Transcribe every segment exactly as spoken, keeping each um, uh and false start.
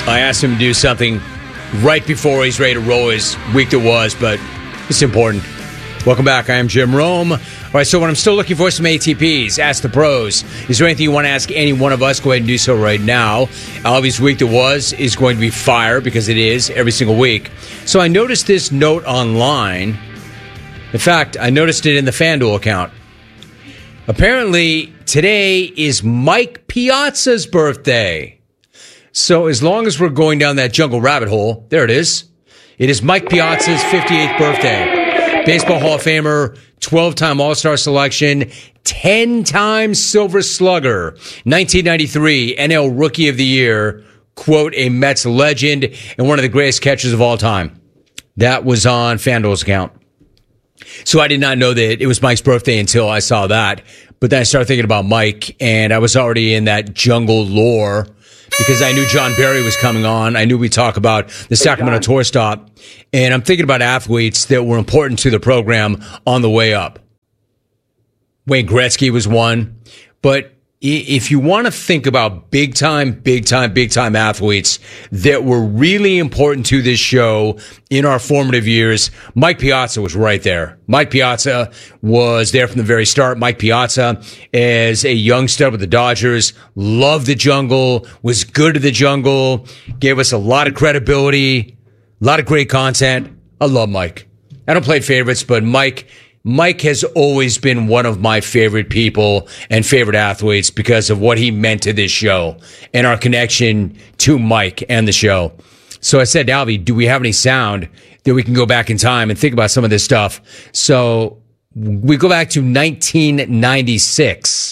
I asked him to do something right before he's ready to roll his week that was, but it's important. Welcome back. I am Jim Rome. All right, so when I'm still looking for some A T Ps, ask the pros. Is there anything you want to ask any one of us? Go ahead and do so right now. Albie's week that was is going to be fire because it is every single week. So I noticed this note online. In fact, I noticed it in the FanDuel account. Apparently, today is Mike Piazza's birthday. So as long as we're going down that jungle rabbit hole, there it is. It is Mike Piazza's fifty-eighth birthday. Baseball Hall of Famer, twelve-time All-Star selection, ten-time Silver Slugger, nineteen ninety-three N L Rookie of the Year, quote, a Mets legend and one of the greatest catchers of all time. That was on FanDuel's account. So I did not know that it was Mike's birthday until I saw that. But then I started thinking about Mike, and I was already in that jungle lore because I knew John Barry was coming on. I knew we'd talk about the Sacramento Tour Stop. And I'm thinking about athletes that were important to the program on the way up. Wayne Gretzky was one. But if you want to think about big time, big time, big time athletes that were really important to this show in our formative years, Mike Piazza was right there. Mike Piazza was there from the very start. Mike Piazza, as a young stud with the Dodgers, loved the jungle, was good to the jungle, gave us a lot of credibility, a lot of great content. I love Mike. I don't play favorites, but Mike Mike has always been one of my favorite people and favorite athletes because of what he meant to this show and our connection to Mike and the show. So I said to Albie, do we have any sound that we can go back in time and think about some of this stuff? So we go back to nineteen ninety-six.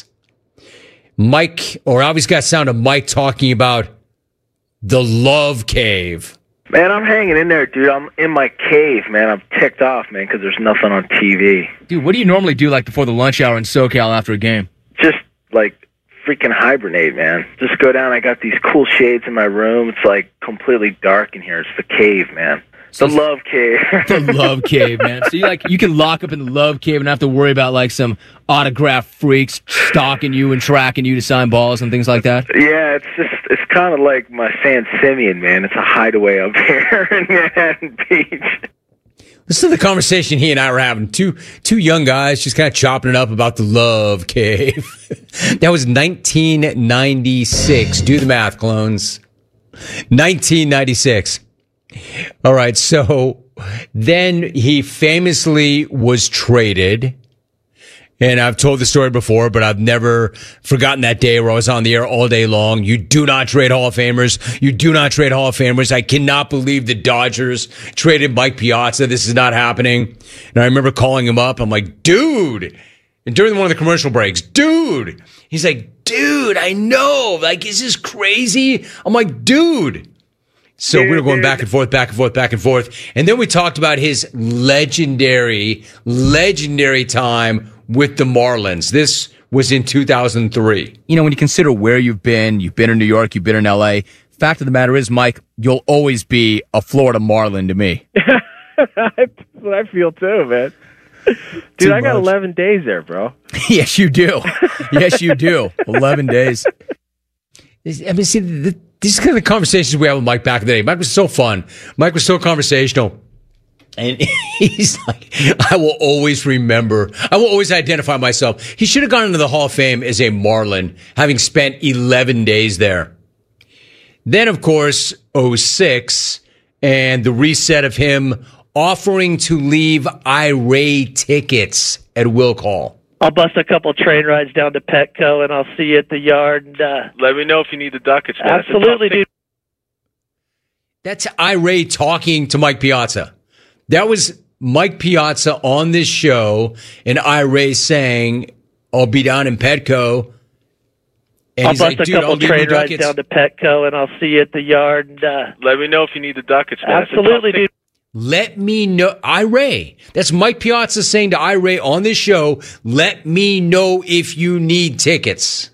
Mike, or Albie's got sound of Mike talking about the Love Cave. Man, I'm hanging in there, dude. I'm in my cave, man. I'm ticked off, man, because there's nothing on T V. Dude, what do you normally do, like, before the lunch hour in SoCal after a game? Just, like, freaking hibernate, man. Just go down. I got these cool shades in my room. It's, like, completely dark in here. It's the cave, man. The Love Cave. The Love Cave, man. So you like you can lock up in the Love Cave and not have to worry about like some autograph freaks stalking you and tracking you to sign balls and things like that. Yeah, it's just it's kind of like my San Simeon, man. It's a hideaway up here in Manhattan Beach. Listen to the conversation he and I were having. Two two young guys just kind of chopping it up about the Love Cave. That was nineteen ninety-six. Do the math, clones. nineteen ninety-six. All right, so then he famously was traded, and I've told the story before, but I've never forgotten that day where I was on the air all day long. You do not trade Hall of Famers. You do not trade Hall of Famers. I cannot believe the Dodgers traded Mike Piazza. This is not happening. And I remember calling him up. I'm like, dude. And during one of the commercial breaks, dude. He's like, dude, I know. Like, is this crazy? I'm like, dude. So we were going back and forth, back and forth, back and forth. And then we talked about his legendary, legendary time with the Marlins. This was in two thousand three. You know, when you consider where you've been, you've been in New York, you've been in L A, fact of the matter is, Mike, you'll always be a Florida Marlin to me. That's what I feel too, man. Dude, Too I got much. eleven days there, bro. Yes, you do. Yes, you do. eleven days. I mean, see, the, these are kind of the conversations we had with Mike back in the day. Mike was so fun. Mike was so conversational. And he's like, I will always remember, I will always identify myself. He should have gone into the Hall of Fame as a Marlin, having spent eleven days there. Then, of course, oh six, and the reset of him offering to leave I-Ray tickets at Wilk Hall. I'll bust a couple train rides down to Petco, and I'll see you at the yard. And, uh, Let me know if you need the ducats, man. absolutely, dude. That's I-Ray talking to Mike Piazza. That was Mike Piazza on this show, and I-Ray saying, I'll be down in Petco. And I'll he's bust like, a dude, I'll couple leave train you rides ducats. down to Petco, and I'll see you at the yard. And, uh, Let me know if you need the ducats, man. absolutely, dude. Let me know. I-Ray. That's Mike Piazza saying to I-Ray on this show, let me know if you need tickets.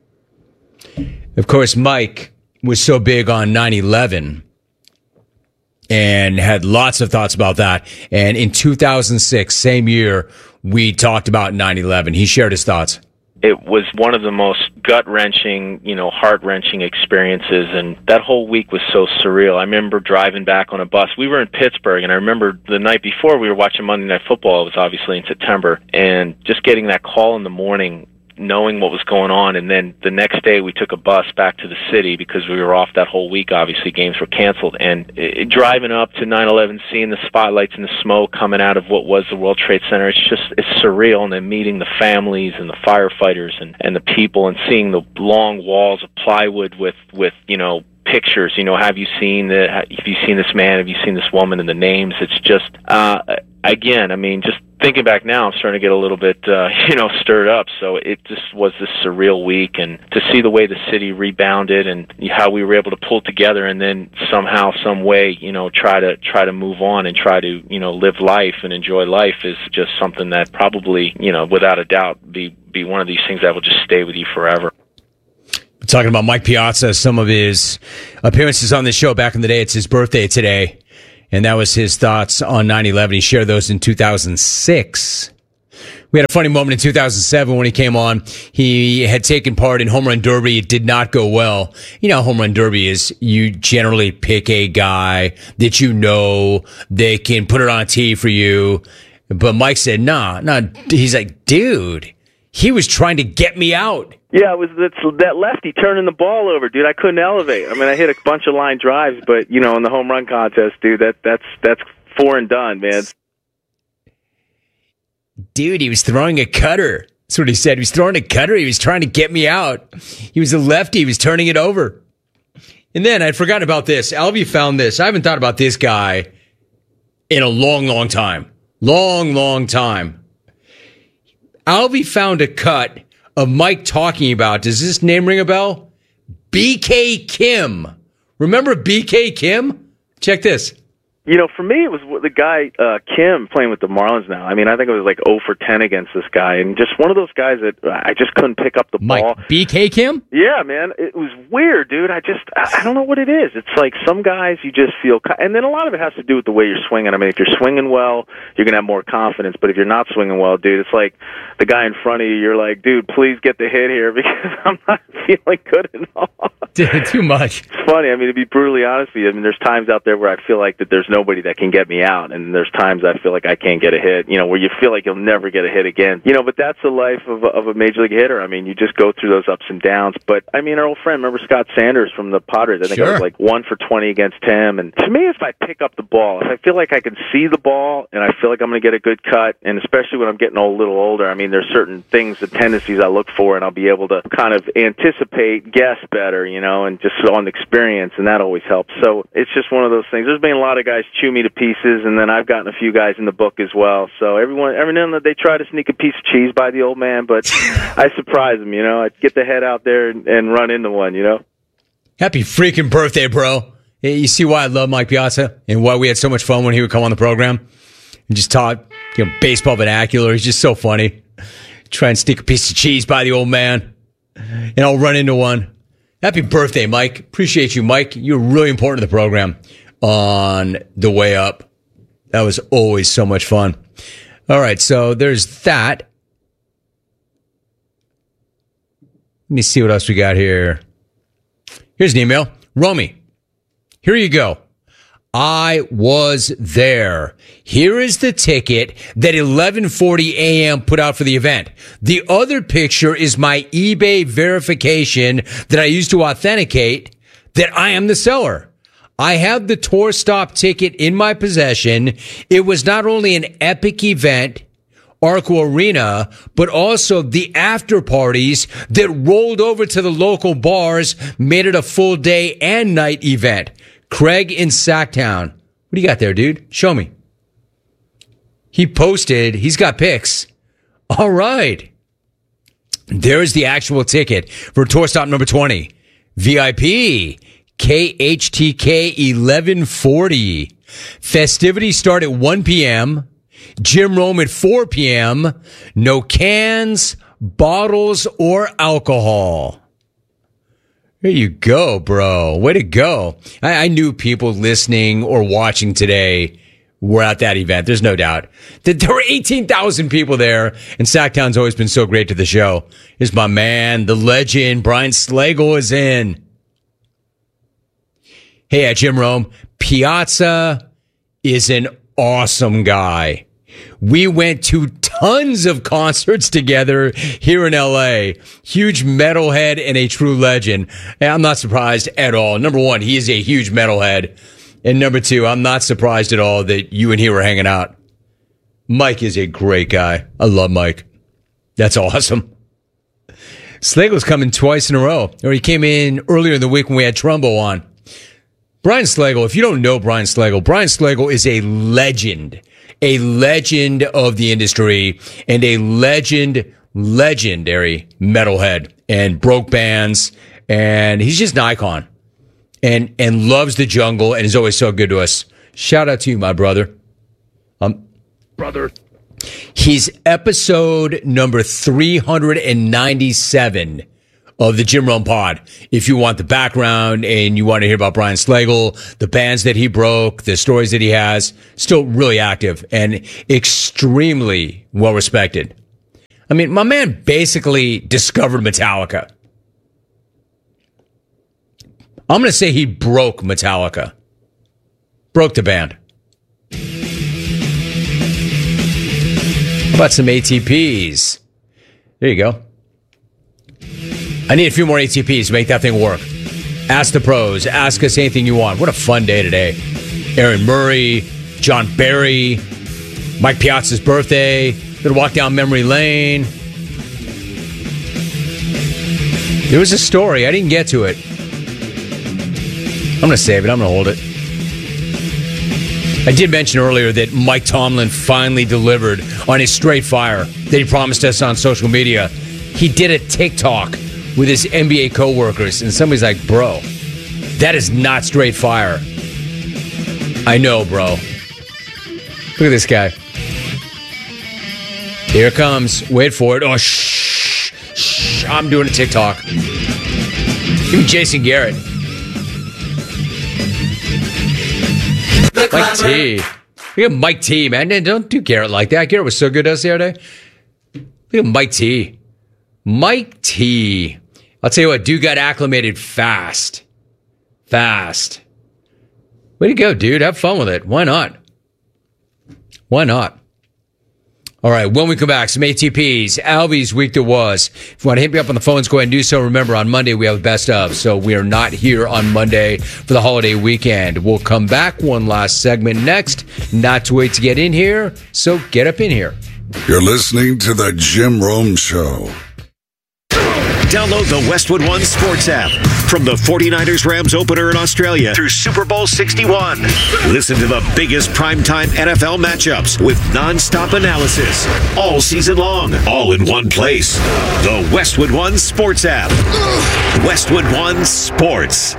Of course, Mike was so big on nine eleven and had lots of thoughts about that. And in two thousand six, same year, we talked about nine eleven. He shared his thoughts. It was one of the most gut-wrenching, you know, heart-wrenching experiences, and that whole week was so surreal. I remember driving back on a bus. We were in Pittsburgh, and I remember the night before we were watching Monday Night Football. It was obviously in September, and just getting that call in the morning, knowing what was going on, and then the next day we took a bus back to the city because we were off that whole week. Obviously, games were canceled, and it, driving up to nine eleven, seeing the spotlights and the smoke coming out of what was the World Trade Center, it's just, it's surreal. And then meeting the families and the firefighters and, and the people, and seeing the long walls of plywood with, with, you know, pictures, you know, have you seen the, have you seen this man, have you seen this woman, and the names. It's just, uh, again, I mean, just thinking back now, I'm starting to get a little bit, uh, you know, stirred up. So it just was this surreal week, and to see the way the city rebounded and how we were able to pull together, and then somehow, some way, you know, try to try to move on and try to, you know, live life and enjoy life is just something that probably, you know, without a doubt, be be one of these things that will just stay with you forever. Talking about Mike Piazza, some of his appearances on this show back in the day. It's his birthday today, and that was his thoughts on nine eleven. He shared those in two thousand six. We had a funny moment in two thousand seven when he came on. He had taken part in Home Run Derby. It did not go well. You know, Home Run Derby is you generally pick a guy that you know they can put it on a tee for you. But Mike said, nah, nah. He's like, dude, he was trying to get me out. Yeah, it was that, that lefty turning the ball over, dude. I couldn't elevate. I mean, I hit a bunch of line drives, but, you know, in the home run contest, dude, that that's that's four and done, man. Dude, he was throwing a cutter. That's what he said. He was throwing a cutter. He was trying to get me out. He was a lefty. He was turning it over. And then I'd forgotten about this. Alvy found this. I haven't thought about this guy in a long, long time. Long, long time. Alvy found a cut of Mike talking about, does this name ring a bell? B K Kim. Remember B K Kim? Check this. You know, for me, it was the guy, uh, Kim, playing with the Marlins now. I mean, I think it was like oh for ten against this guy. And just one of those guys that I just couldn't pick up the Mike, ball. B K Kim? Yeah, man. It was weird, dude. I just, I don't know what it is. It's like some guys you just feel, and then a lot of it has to do with the way you're swinging. I mean, if you're swinging well, you're going to have more confidence. But if you're not swinging well, dude, it's like the guy in front of you, you're like, dude, please get the hit here because I'm not feeling good enough. Too much. It's funny. I mean, to be brutally honest with you, I mean, there's times out there where I feel like that there's nobody that can get me out, and there's times I feel like I can't get a hit, you know, where you feel like you'll never get a hit again. You know, but that's the life of a, of a major league hitter. I mean, you just go through those ups and downs. But, I mean, our old friend, remember Scott Sanders from the Padres? I think Sure. I was like one for twenty against him. And to me, if I pick up the ball, if I feel like I can see the ball and I feel like I'm going to get a good cut, and especially when I'm getting a little older, I mean, there's certain things, the tendencies I look for, and I'll be able to kind of anticipate, guess better, you know, and just on experience, and that always helps. So it's just one of those things. There's been a lot of guys chew me to pieces, and then I've gotten a few guys in the book as well. So everyone, every now and then they try to sneak a piece of cheese by the old man, but I surprise them, you know. I get the head out there and, and run into one, you know. Happy freaking birthday, bro. You see why I love Mike Piazza and why we had so much fun when he would come on the program and just talk, you know, baseball vernacular. He's just so funny. Try and stick a piece of cheese by the old man, and I'll run into one. Happy birthday, Mike. Appreciate you, Mike. You're really important to the program on the way up. That was always so much fun. All right, so there's that. Let me see what else we got here. Here's an email. Romy, here you go. I was there. Here is the ticket that eleven forty a.m. put out for the event. The other picture is my eBay verification that I used to authenticate that I am the seller. I have the tour stop ticket in my possession. It was not only an epic event, Arco Arena, but also the after parties that rolled over to the local bars made it a full day and night event. Craig in Sacktown. What do you got there, dude? Show me. He posted, he's got pics. All right. There's the actual ticket for tour stop number twenty. V I P, K H T K eleven forty. Festivities start at one p.m. Jim Rome at four p.m. No cans, bottles, or alcohol. There you go, bro. Way to go. I, I knew people listening or watching today were at that event. There's no doubt. There were eighteen thousand people there, and Sacktown's always been so great to the show. Here's my man, the legend, Brian Slagle is in. Hey, at Jim Rome, Piazza is an awesome guy. We went to tons of concerts together here in L A. Huge metalhead and a true legend. And I'm not surprised at all. Number one, he is a huge metalhead. And number two, I'm not surprised at all that you and he were hanging out. Mike is a great guy. I love Mike. That's awesome. Slagle's coming twice in a row. Or he came in earlier in the week when we had Trumbo on. Brian Slagle, if you don't know Brian Slagle, Brian Slagle is a legend. A legend of the industry and a legend, legendary metalhead and broke bands. And he's just an icon. And and loves the jungle and is always so good to us. Shout out to you, my brother. Um, brother. He's episode number three hundred ninety-seven of the Jim Rome Pod. If you want the background and you want to hear about Brian Slagle, the bands that he broke, the stories that he has, still really active and extremely well respected. I mean, my man basically discovered Metallica. I'm going to say he broke Metallica. Broke the band. How about some A T Ps? There you go. I need a few more A T Ps to make that thing work. Ask the pros. Ask us anything you want. What a fun day today. Aaron Murray, John Barry, Mike Piazza's birthday. Gonna walk down memory lane. There was a story. I didn't get to it. I'm going to save it. I'm going to hold it. I did mention earlier that Mike Tomlin finally delivered on his straight fire that he promised us on social media. He did a TikTok with his N B A coworkers, and somebody's like, bro, that is not straight fire. I know, bro. Look at this guy. Here it comes. Wait for it. Oh, shh. Shh. I'm doing a TikTok. Give me Jason Garrett. Mike T. Look at Mike T, man. Don't do Garrett like that. Garrett was so good to us the other day. Look at Mike T. Mike T. I'll tell you what, dude got acclimated fast. Fast. Way to go, dude. Have fun with it. Why not? Why not? All right, when we come back, some A T Ps. Albie's week that was. If you want to hit me up on the phones, go ahead and do so. Remember, on Monday, we have the best of. So we are not here on Monday for the holiday weekend. We'll come back. One last segment next. Not to wait to get in here. So get up in here. You're listening to The Jim Rome Show. Download the Westwood One Sports app. From the forty-niners Rams opener in Australia through Super Bowl sixty-one. Listen to the biggest primetime N F L matchups with nonstop analysis all season long, all in one place. The Westwood One Sports app. Westwood One Sports.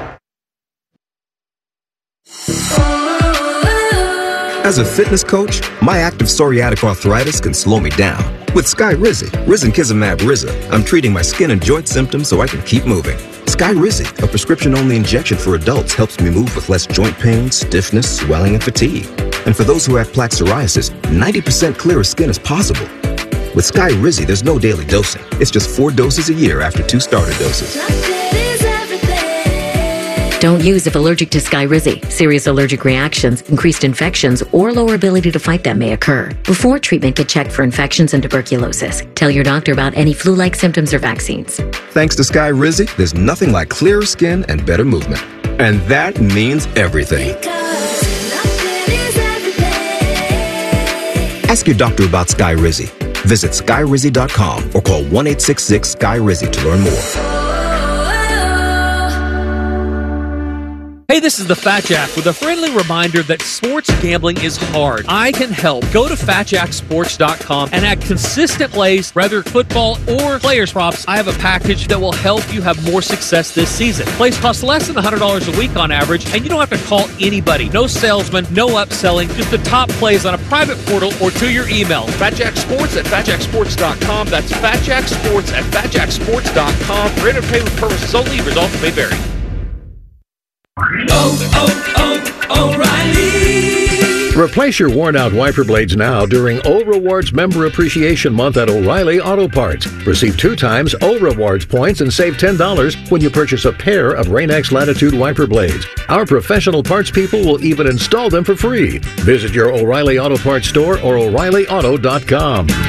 As a fitness coach, my active psoriatic arthritis can slow me down. With Skyrizi, Risankizumab Riza, I'm treating my skin and joint symptoms so I can keep moving. Skyrizi, a prescription-only injection for adults, helps me move with less joint pain, stiffness, swelling, and fatigue. And for those who have plaque psoriasis, ninety percent clearer skin is possible. With Skyrizi, there's no daily dosing. It's just four doses a year after two starter doses. Don't use if allergic to Skyrizi. Serious allergic reactions, increased infections, or lower ability to fight them may occur. Before treatment, get checked for infections and tuberculosis. Tell your doctor about any flu-like symptoms or vaccines. Thanks to Skyrizi, there's nothing like clearer skin and better movement. And that means everything. Ask your doctor about Skyrizi. Visit Skyrizi dot com or call one eight six six Sky Rizi to learn more. Hey, this is the Fat Jack with a friendly reminder that sports gambling is hard. I can help. Go to fat jack sports dot com and add consistent plays, whether football or players props. I have a package that will help you have more success this season. Plays cost less than one hundred dollars a week on average, and you don't have to call anybody. No salesman, no upselling, just the top plays on a private portal or to your email. Fat Jack Sports at fat jack sports dot com. That's Fat Jack Sports at fat jack sports dot com. Rate and pay with purposes only. Results may vary. Oh, oh, oh, O'Reilly Replace your worn-out wiper blades now during O Rewards Member Appreciation Month at O'Reilly Auto Parts. Receive two times O Rewards points and save ten dollars when you purchase a pair of Rain-X Latitude wiper blades. Our professional parts people will even install them for free. Visit your O'Reilly Auto Parts store or O'Reilly Auto dot com.